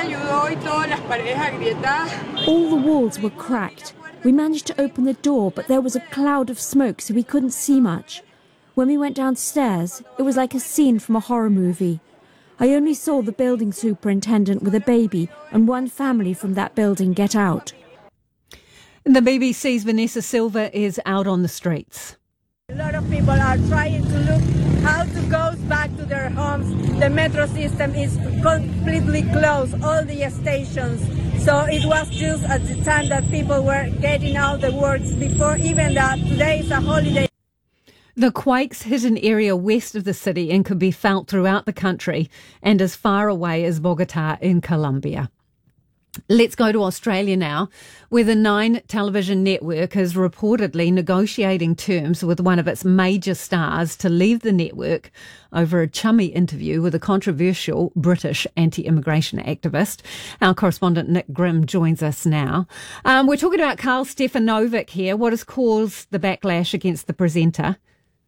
the walls were cracked. We managed to open the door, but there was a cloud of smoke, so we couldn't see much. When we went downstairs, it was like a scene from a horror movie. I only saw the building superintendent with a baby and one family from that building get out. The B B C's Vanessa Silva is out on the streets. A lot of people are trying to look how to go back to their homes. The metro system is completely closed, all the stations. So it was just at the time that people were getting out the works before even that. Today is a holiday. The quakes hit an area west of the city and could be felt throughout the country and as far away as Bogota in Colombia. Let's go to Australia now, where the Nine television network is reportedly negotiating terms with one of its major stars to leave the network over a chummy interview with a controversial British anti-immigration activist. Our correspondent Nick Grimm joins us now. Um, we're talking about Karl Stefanovic here. What has caused the backlash against the presenter?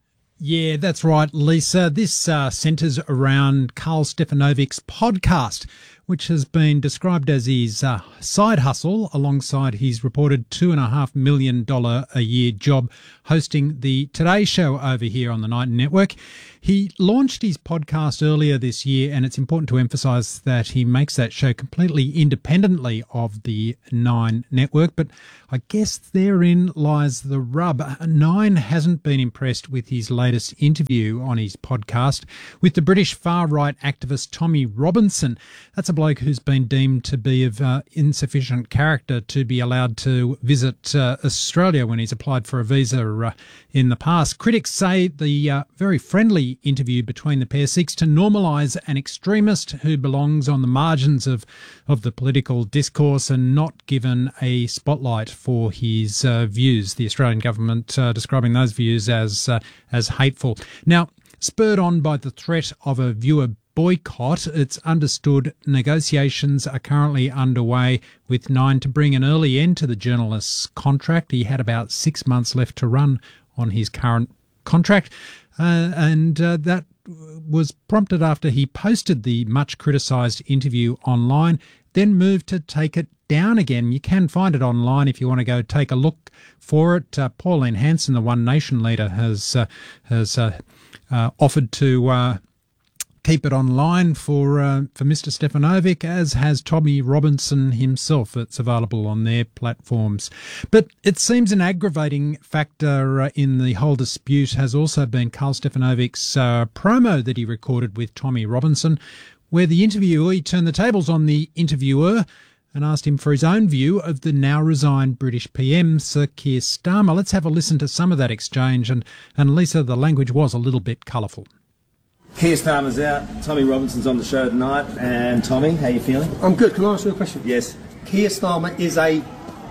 Yeah, that's right, Lisa. This uh, centres around Karl Stefanovic's podcast, which has been described as his uh, side hustle alongside his reported two and a half million dollar a year job hosting the Today Show over here on the Nine Network. He launched his podcast earlier this year, and it's important to emphasise that he makes that show completely independently of the Nine Network. But I guess therein lies the rub. Nine hasn't been impressed with his latest interview on his podcast with the British far-right activist Tommy Robinson. That's a bloke who's been deemed to be of uh, insufficient character to be allowed to visit uh, Australia when he's applied for a visa uh, in the past. Critics say the uh, very friendly interview between the pair seeks to normalise an extremist who belongs on the margins of, of the political discourse and not given a spotlight for his uh, views. The Australian government uh, describing those views as uh, as hateful. Now, spurred on by the threat of a viewer boycott, it's understood negotiations are currently underway with Nine to bring an early end to the journalist's contract. He had about six months left to run on his current contract. Uh, and uh, that was prompted after he posted the much criticised interview online, then moved to take it down again. You can find it online if you want to go take a look for it. Uh, Pauline Hanson, the One Nation leader, has uh, has uh, uh, offered to uh, keep it online for uh, for Mister Stefanovic, as has Tommy Robinson himself. It's available on their platforms. But it seems an aggravating factor uh, in the whole dispute has also been Karl Stefanovic's uh, promo that he recorded with Tommy Robinson, where the interviewee turned the tables on the interviewer and asked him for his own view of the now resigned British P M, Sir Keir Starmer. Let's have a listen to some of that exchange. And, and Lisa, the language was a little bit colourful. Keir Starmer's out, Tommy Robinson's on the show tonight, and Tommy, how are you feeling? I'm good. Can I ask you a question? Yes. Keir Starmer is a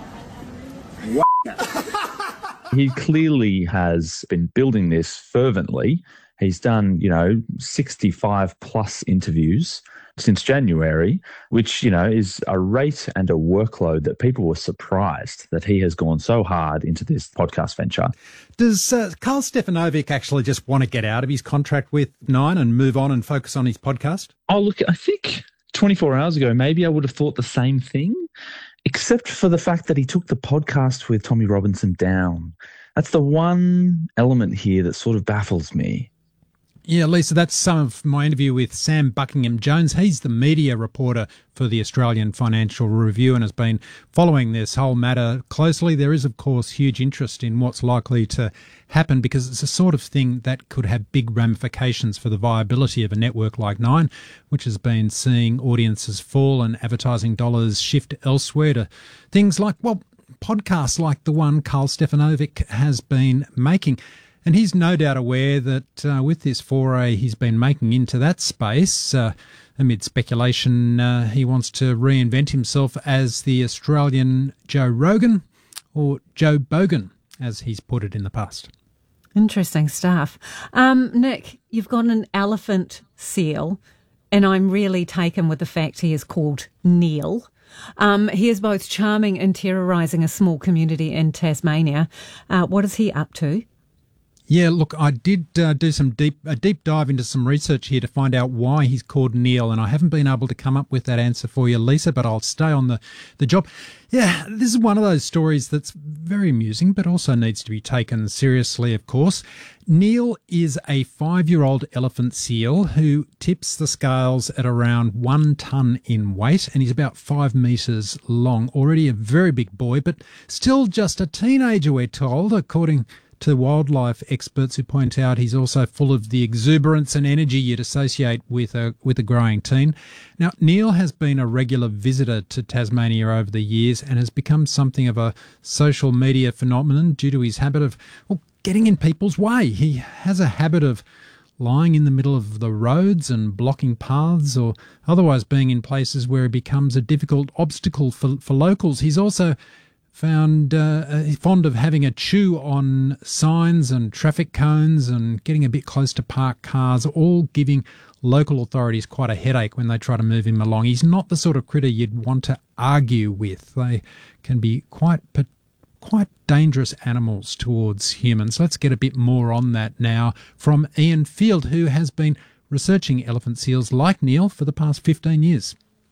He clearly has been building this fervently. He's done, you know, sixty-five plus interviews since January, which, you know, is a rate and a workload that people were surprised that he has gone so hard into this podcast venture. Does uh, Karl Stefanovic actually just want to get out of his contract with Nine and move on and focus on his podcast? Oh, look, I think twenty-four hours ago, maybe I would have thought the same thing, except for the fact that he took the podcast with Tommy Robinson down. That's the one element here that sort of baffles me. Yeah, Lisa, that's some of my interview with Sam Buckingham-Jones. He's the media reporter for the Australian Financial Review and has been following this whole matter closely. There is, of course, huge interest in what's likely to happen because it's the sort of thing that could have big ramifications for the viability of a network like Nine, which has been seeing audiences fall and advertising dollars shift elsewhere to things like, well, podcasts like the one Karl Stefanovic has been making. And he's no doubt aware that uh, with this foray he's been making into that space, uh, amid speculation, uh, he wants to reinvent himself as the Australian Joe Rogan, or Joe Bogan, as he's put it in the past. Interesting stuff. Um, Nick, you've got an elephant seal, and I'm really taken with the fact he is called Neil. Um, he is both charming and terrorising a small community in Tasmania. Uh, what is he up to? Yeah, look, I did uh, do some deep a deep dive into some research here to find out why he's called Neil, and I haven't been able to come up with that answer for you, Lisa, but I'll stay on the, the job. Yeah, this is one of those stories that's very amusing, but also needs to be taken seriously, of course. Neil is a five-year-old elephant seal who tips the scales at around one tonne in weight, and he's about five metres long. Already a very big boy, but still just a teenager, we're told, according to wildlife experts who point out he's also full of the exuberance and energy you'd associate with a with a growing teen. Now, Neil has been a regular visitor to Tasmania over the years and has become something of a social media phenomenon due to his habit of, well, getting in people's way. He has a habit of lying in the middle of the roads and blocking paths, or otherwise being in places where it becomes a difficult obstacle for, for locals. He's also found uh, fond of having a chew on signs and traffic cones and getting a bit close to parked cars, all giving local authorities quite a headache when they try to move him along. He's not the sort of critter you'd want to argue with. They can be quite quite dangerous animals towards humans. Let's get a bit more on that now from Ian Field, who has been researching elephant seals like Neil for the past fifteen years.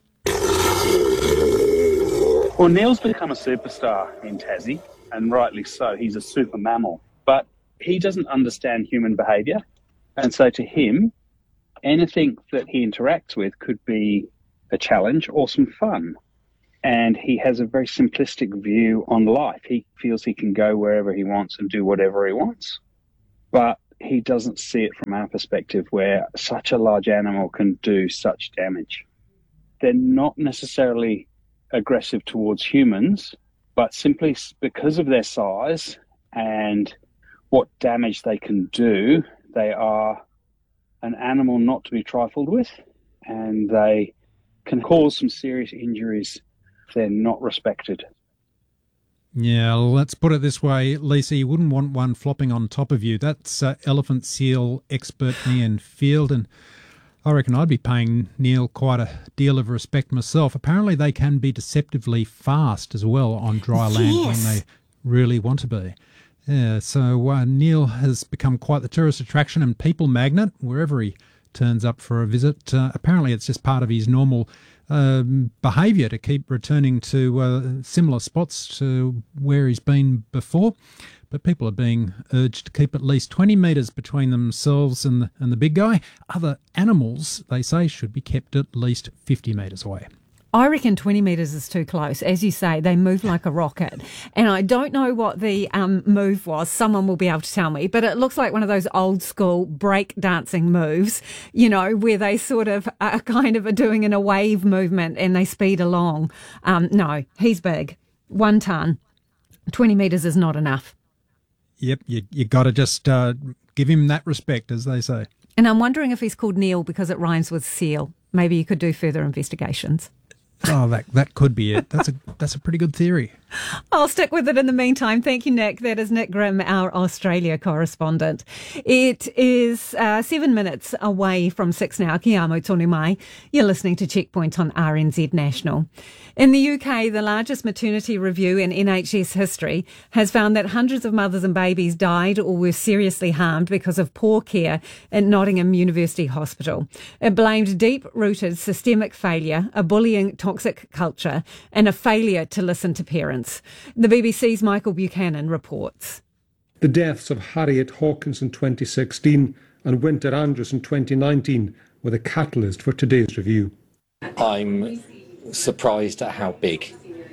Well, Neil's become a superstar in Tassie, and rightly so. He's a super mammal, but he doesn't understand human behaviour, and so to him, anything that he interacts with could be a challenge or some fun. And he has a very simplistic view on life. He feels he can go wherever he wants and do whatever he wants. But he doesn't see it from our perspective, where such a large animal can do such damage. They're not necessarily aggressive towards humans, but simply because of their size and what damage they can do, they are an animal not to be trifled with, and they can cause some serious injuries if they're not respected. Yeah, let's put it this way, Lisa, you wouldn't want one flopping on top of you. That's uh, elephant seal expert Ian Field, and I reckon I'd be paying Neil quite a deal of respect myself. Apparently they can be deceptively fast as well on dry land yes. when they really want to be. Yeah, so uh, Neil has become quite the tourist attraction and people magnet wherever he turns up for a visit. Uh, apparently it's just part of his normal um, behaviour to keep returning to uh, similar spots to where he's been before. But people are being urged to keep at least twenty metres between themselves and the, and the big guy. Other animals, they say, should be kept at least fifty metres away. I reckon twenty metres is too close. As you say, they move like a rocket. And I don't know what the um, move was. Someone will be able to tell me. But it looks like one of those old school break dancing moves, you know, where they sort of are kind of are doing in a wave movement and they speed along. Um, no, he's big. One tonne. twenty metres is not enough. Yep, you you got to just uh, give him that respect, as they say. And I'm wondering if he's called Neil because it rhymes with seal. Maybe you could do further investigations. Oh, that that could be it. That's a that's a pretty good theory. I'll stick with it in the meantime. Thank you, Nick. That is Nick Grimm, our Australia correspondent. It is uh, seven minutes away from six now. Kia amo tonu mai. You're listening to Checkpoint on R N Z National. In the U K, the largest maternity review in N H S history has found that hundreds of mothers and babies died or were seriously harmed because of poor care at Nottingham University Hospital. It blamed deep-rooted systemic failure, a bullying toxic culture, and a failure to listen to parents. The B B C's Michael Buchanan reports. The deaths of Harriet Hawkins in twenty sixteen and Winter Andrews in twenty nineteen were the catalyst for today's review. I'm surprised at how big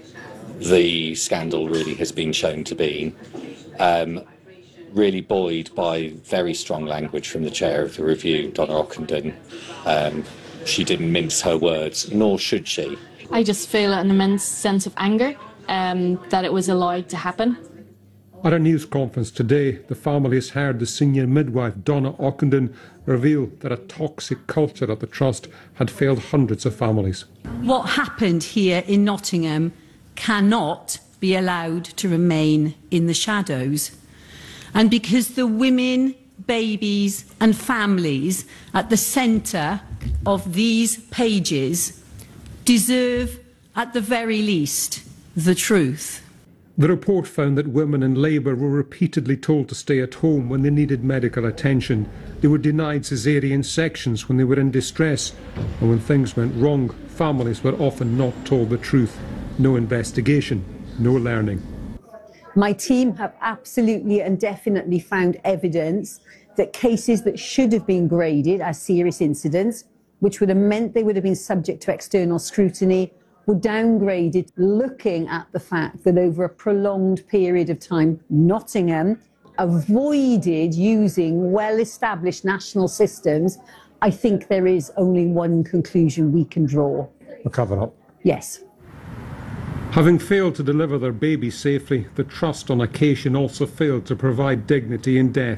the scandal really has been shown to be. Um, really buoyed by very strong language from the chair of the review, Donna Ockenden. Um, she didn't mince her words, nor should she. I just feel an immense sense of anger um, that it was allowed to happen. At a news conference today, the families heard the senior midwife, Donna Ockenden, reveal that a toxic culture at the Trust had failed hundreds of families. What happened here in Nottingham cannot be allowed to remain in the shadows. And because the women, babies and families at the centre of these pages deserve, at the very least, the truth. The report found that women in labour were repeatedly told to stay at home when they needed medical attention. They were denied caesarean sections when they were in distress. And when things went wrong, families were often not told the truth. No investigation, no learning. My team have absolutely and definitely found evidence that cases that should have been graded as serious incidents, which would have meant they would have been subject to external scrutiny, were downgraded, looking at the fact that over a prolonged period of time, Nottingham avoided using well-established national systems. I think there is only one conclusion we can draw. A cover-up? Yes. Having failed to deliver their baby safely, the Trust on occasion also failed to provide dignity in death.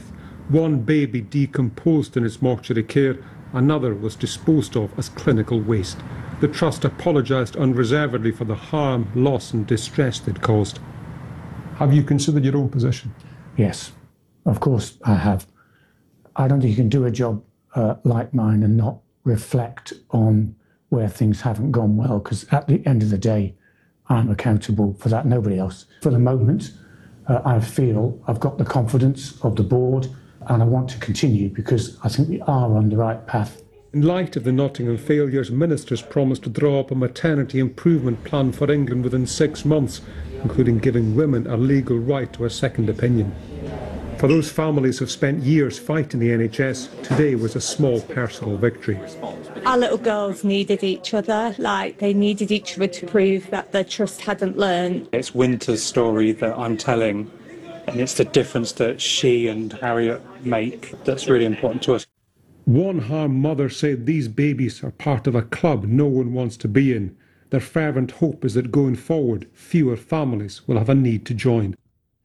One baby decomposed in its mortuary care, another was disposed of as clinical waste. The Trust apologised unreservedly for the harm, loss and distress they'd caused. Have you considered your own position? Yes, of course I have. I don't think you can do a job uh, like mine and not reflect on where things haven't gone well, because at the end of the day, I'm accountable for that, nobody else. For the moment, uh, I feel I've got the confidence of the board and I want to continue because I think we are on the right path. In light of the Nottingham failures, ministers promised to draw up a maternity improvement plan for England within six months, including giving women a legal right to a second opinion. For those families who've spent years fighting the N H S, today was a small personal victory. Our little girls needed each other, like they needed each other to prove that the Trust hadn't learned. It's Winter's story that I'm telling, and it's the difference that she and Harriet make that's really important to us. One harm mother said these babies are part of a club no one wants to be in. Their fervent hope is that going forward, fewer families will have a need to join.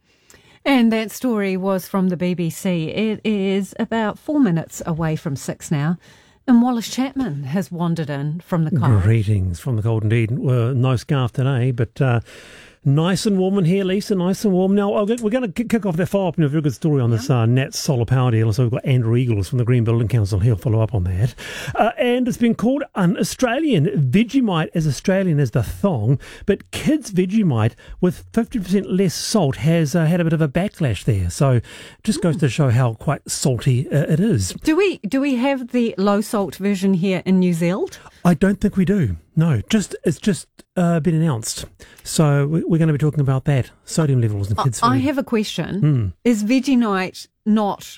And that story was from the B B C. It is about four minutes away from six now. And Wallace Chapman has wandered in from the cold. Greetings from the cold indeed. Well, no scarf today, but uh, nice and warm in here, Lisa, nice and warm. Now, we're going to kick off that follow-up in a very good story on this uh, Nat solar power deal. So we've got Andrew Eagles from the Green Building Council. He'll follow up on that. Uh, and it's been called un-Australian. Vegemite as Australian as the thong, but kids Vegemite with fifty percent less salt has uh, had a bit of a backlash there. So it just goes to show how quite salty uh, it is. Do we do we have the low-salt version here in New Zealand? I don't think we do. No, just it's just uh, been announced. So we're going to be talking about that, sodium levels in kids' food. I have a question. Mm. Is Vegemite not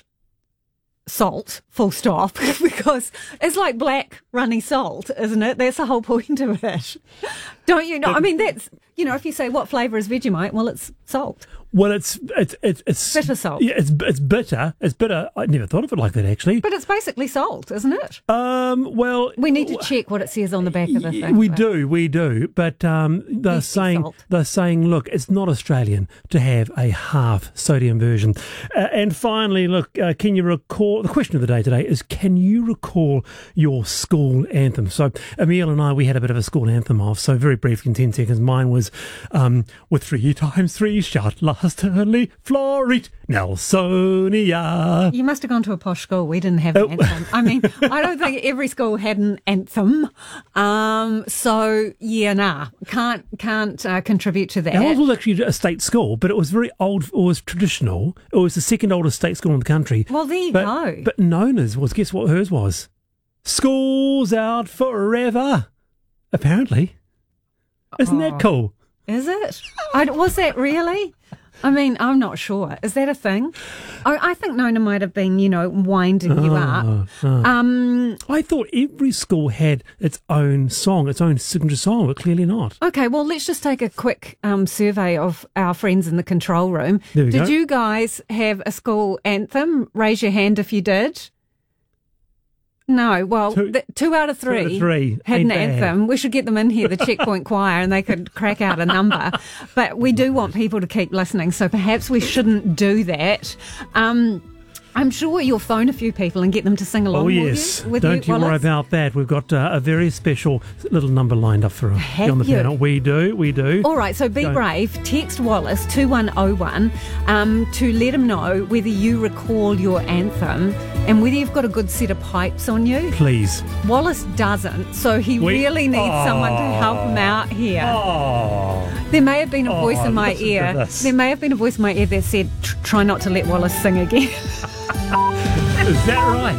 salt, full stop? Because it's like black runny salt, isn't it? That's the whole point of it. Don't you know? I mean, that's, you know, if you say what flavour is Vegemite, well, it's salt. Well, it's it's it's, it's bitter salt. Yeah, it's it's bitter. It's bitter. I never thought of it like that, actually. But it's basically salt, isn't it? Um. Well, we need to check what it says on the back of the thing. We do, we do. But um, they're saying salt. they're saying, look, it's not Australian to have a half sodium version. Uh, and finally, look, uh, can you recall? The question of the day today is, can you recall your school anthem? So Emile and I, we had a bit of a school anthem off. So very briefly, in ten seconds, mine was um, with three times three shout lastly Florit Nelsonia. You must have gone to a posh school. We didn't have an oh. anthem. I mean, I don't think every school had an anthem. Um, so yeah, nah, can't can't uh, contribute to that. Ours was actually a state school, but it was very old. It was traditional. It was the second oldest state school in the country. Well, there you but, go. But Nona's was, guess what hers was? School's out forever. Apparently. Isn't oh, that cool? Is it? I, was that really? I mean, I'm not sure. Is that a thing? I, I think Nona might have been, you know, winding you oh, up. Oh. Um, I thought every school had its own song, its own signature song, but clearly not. Okay, well, let's just take a quick um, survey of our friends in the control room. There we did go. you guys have a school anthem? Raise your hand if you did. No, well, two, th- two out of three, two out of three had Ain't an bad. anthem. We should get them in here, the Checkpoint Choir, and they could crack out a number. But we do want people to keep listening, so perhaps we shouldn't do that. Um, I'm sure you'll phone a few people and get them to sing along. Oh, yes. With you, with Don't you, you worry Wallace? about that. We've got uh, a very special little number lined up for you on the you? panel. We do, we do. All right, so be Go. brave. Text Wallace two one oh one um, to let him know whether you recall your anthem and whether you've got a good set of pipes on you. Please. Wallace doesn't, so he We- really needs oh. someone to help him out here. Oh. There may have been a Oh, voice in my listen to ear. this. There may have been a voice in my ear that said, try not to let Wallace sing again. Is that right?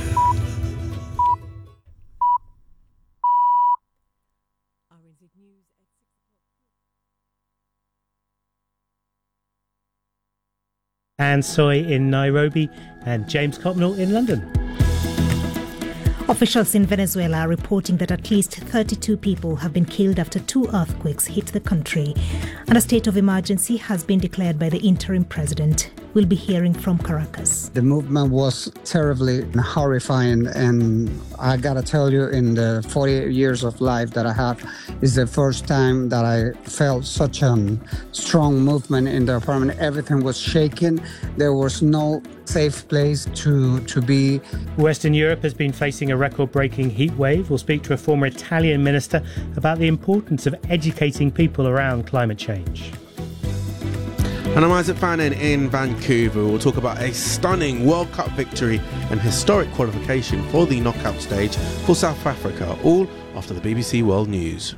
Anne Soy in Nairobi and James Copnell in London. Officials in Venezuela are reporting that at least thirty-two people have been killed after two earthquakes hit the country, and a state of emergency has been declared by the interim president. We'll be hearing from Caracas. The movement was terribly horrifying, and I gotta tell you, in the forty-eight years of life that I have, is the first time that I felt such a strong movement in the apartment. Everything was shaking. There was no safe place to, to be. Western Europe has been facing a record-breaking heat wave. We'll speak to a former Italian minister about the importance of educating people around climate change. And I'm Isaac Fannin in Vancouver. We'll talk about a stunning World Cup victory and historic qualification for the knockout stage for South Africa, all after the B B C World News.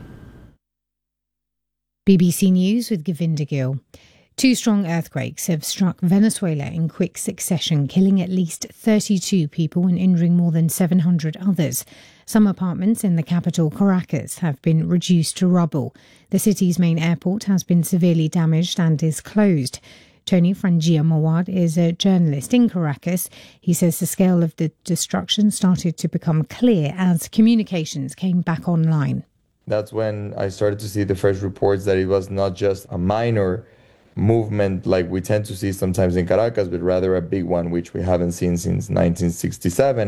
B B C News with Govinda Gill. Two strong earthquakes have struck Venezuela in quick succession, killing at least thirty-two people and injuring more than seven hundred others. Some apartments in the capital, Caracas, have been reduced to rubble. The city's main airport has been severely damaged and is closed. Tony Frangia Mawad is a journalist in Caracas. He says the scale of the destruction started to become clear as communications came back online. That's when I started to see the first reports that it was not just a minor movement like we tend to see sometimes in Caracas, but rather a big one, which we haven't seen since nineteen sixty-seven.